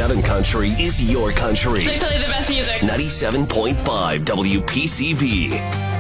97 Country is your country. They play the best music. 97.5 WPCV.